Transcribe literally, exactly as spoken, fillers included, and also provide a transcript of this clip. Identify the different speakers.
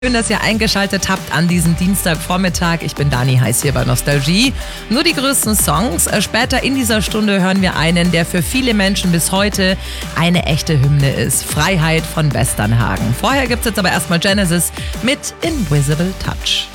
Speaker 1: Schön, dass ihr eingeschaltet habt an diesem Dienstagvormittag. Ich bin Dani Heiß hier bei Nostalgie. Nur die größten Songs. Später in dieser Stunde hören wir einen, der für viele Menschen bis heute eine echte Hymne ist. Freiheit von Westernhagen. Vorher gibt es jetzt aber erstmal Genesis mit Invisible Touch.